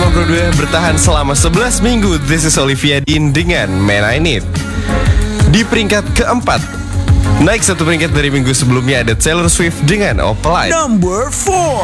nomor 2 bertahan selama 11 minggu. This is Olivia Dean dengan Man I Need. Di peringkat keempat, naik 1 peringkat dari minggu sebelumnya, ada Taylor Swift dengan Opalite. Number 4.